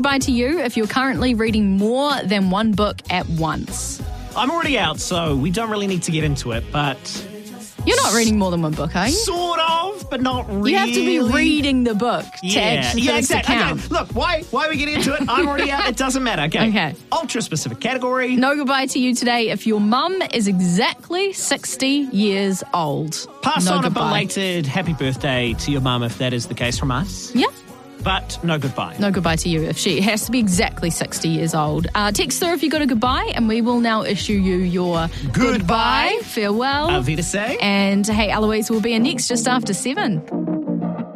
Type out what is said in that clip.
goodbye to you if you're currently reading more than one book at once. I'm already out, so we don't really need to get into it, but... You're not reading more than one book, are you? Sort of, but not really. You have to be reading the book to actually exactly. count. Okay. Look, why are we getting into it? I'm already out. It doesn't matter. Okay. Ultra-specific category. No goodbye to you today if your mum is exactly 60 years old. Pass no on goodbye. a belated happy birthday to your mum if that is the case from us. Yeah. But no goodbye. No goodbye to you if she has to be exactly 60 years old. Text her if you got a goodbye, and we will now issue you your goodbye, farewell, Auf Wiedersehen. and hey, Eloise will be in next just after 7.